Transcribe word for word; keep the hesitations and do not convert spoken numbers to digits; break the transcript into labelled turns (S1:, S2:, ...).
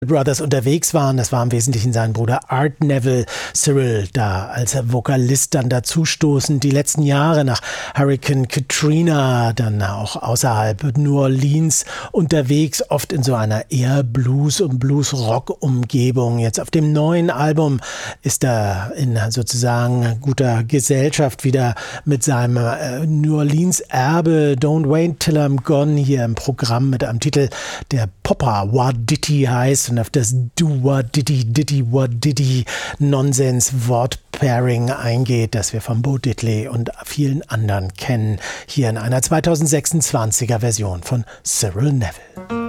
S1: Brothers unterwegs waren. Das war im Wesentlichen sein Bruder Art Neville Cyril, da als Vokalist dann dazustoßen. Die letzten Jahre nach Hurricane Katrina dann auch außerhalb New Orleans unterwegs, oft in so einer eher Blues- und Blues-Rock-Umgebung. Jetzt auf dem neuen Album ist er in sozusagen guter Gesellschaft wieder mit seinem äh, New Orleans-Erbe Don't Wait Till I'm Gone hier im Programm mit einem Titel, der Poppa Wadiddy heißt und auf das Do Wadiddy Diddy Wadiddy Nonsens-Wort-Pairing eingeht, das wir von Bo Diddley und vielen anderen kennen, hier in einer zweitausendsechsundzwanziger Version von Cyril Neville.